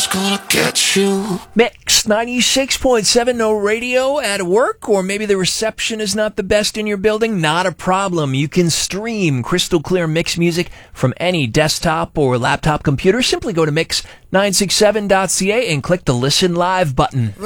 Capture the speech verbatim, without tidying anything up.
Someone's gonna get you. Mix ninety-six point seven, no radio at work, or maybe the reception is not the best in your building? Not a problem. You can stream crystal clear Mix music from any desktop or laptop computer. Simply go to mix nine six seven dot c a and click the Listen Live button.